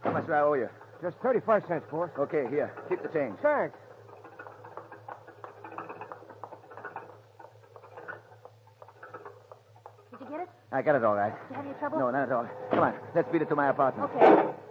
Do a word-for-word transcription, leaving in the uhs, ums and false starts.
How much do I owe you? Just thirty-five cents, boss. Okay, here. Keep the change. Thanks. Did you get it? I got it all right. Did you have any trouble? No, not at all. Come on. Let's beat it to my apartment. Okay.